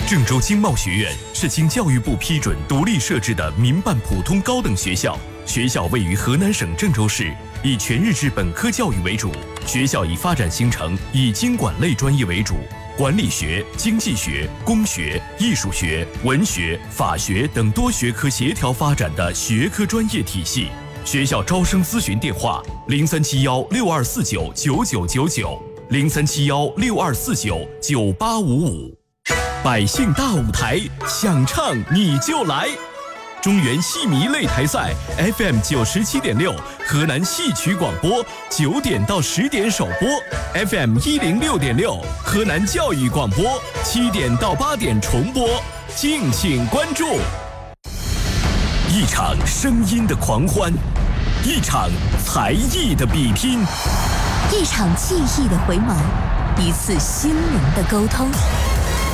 郑州经贸学院是经教育部批准独立设置的民办普通高等学校，学校位于河南省郑州市，以全日制本科教育为主。学校以发展形成以经管类专业为主，管理学、经济学、工学、艺术学、文学、法学等多学科协调发展的学科专业体系。学校招生咨询电话：037162499990，037162499855。百姓大舞台，想唱你就来！中原戏迷擂台赛 FM 97.6，河南戏曲广播9点到10点首播 ，FM 106.6，河南教育广播7点到8点重播，敬请关注。一场声音的狂欢，一场才艺的比拼， 一场记忆的回眸，一次心灵的沟通。